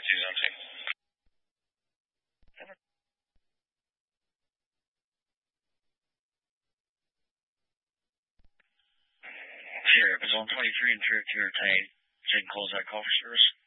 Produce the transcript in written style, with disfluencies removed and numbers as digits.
Zone 2. Sure, Zone 23 and Tier 2 are tight. So you can close that call for service.